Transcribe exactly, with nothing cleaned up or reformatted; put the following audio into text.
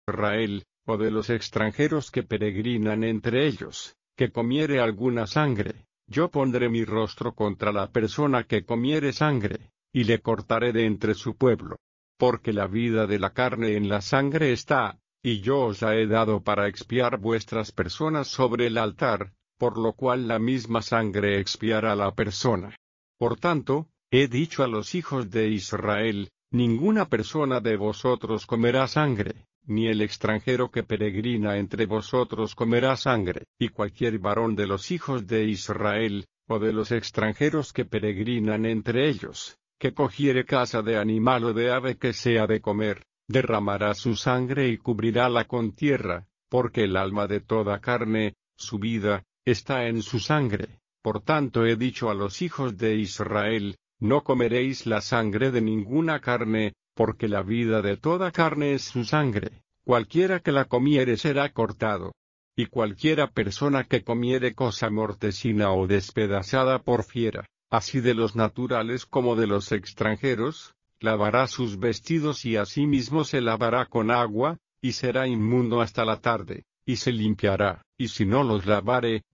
Israel, o de los extranjeros que peregrinan entre ellos, que comiere alguna sangre, yo pondré mi rostro contra la persona que comiere sangre, y le cortaré de entre su pueblo. Porque la vida de la carne en la sangre está, y yo os la he dado para expiar vuestras personas sobre el altar, por lo cual la misma sangre expiará la persona. Por tanto, he dicho a los hijos de Israel, ninguna persona de vosotros comerá sangre, ni el extranjero que peregrina entre vosotros comerá sangre, y cualquier varón de los hijos de Israel, o de los extranjeros que peregrinan entre ellos, que cogiere caza de animal o de ave que sea de comer, derramará su sangre y cubrirala con tierra, porque el alma de toda carne, su vida, está en su sangre. Por tanto he dicho a los hijos de Israel, no comeréis la sangre de ninguna carne, porque la vida de toda carne es su sangre, cualquiera que la comiere será cortado. Y cualquiera persona que comiere cosa mortecina o despedazada por fiera, así de los naturales como de los extranjeros, lavará sus vestidos y asimismo se lavará con agua, y será inmundo hasta la tarde, y se limpiará, y si no los lavare,